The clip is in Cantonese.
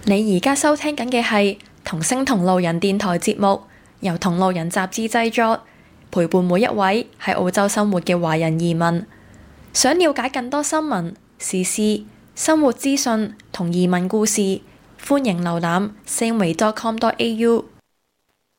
你而家收聽緊嘅係同聲同路人電台節目，由同路人雜誌製作，陪伴每一位喺澳洲生活嘅華人移民。想了解更多新聞、時事、生活資訊同移民故事，歡迎瀏覽 sangway.com.au。